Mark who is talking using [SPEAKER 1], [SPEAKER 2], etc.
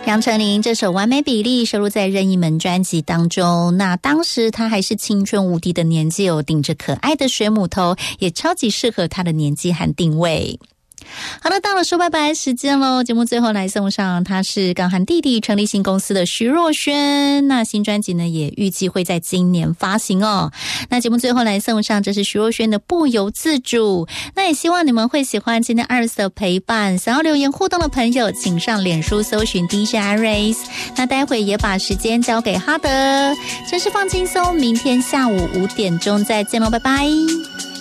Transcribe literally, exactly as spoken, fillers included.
[SPEAKER 1] 杨丞琳这首《完美比例》收录在任意门专辑当中，那当时她还是青春无敌的年纪哦，顶着可爱的水母头，也超级适合她的年纪和定位。好了，到了说拜拜时间咯，节目最后来送上他是刚和弟弟成立新公司的徐若瑄，那新专辑呢也预计会在今年发行哦。那节目最后来送上这是徐若瑄的不由自主，那也希望你们会喜欢今天二十的陪伴，想要留言互动的朋友请上脸书搜寻 D J Iris， 那待会也把时间交给哈德，真是放轻松，明天下午五点钟再见咯，拜拜。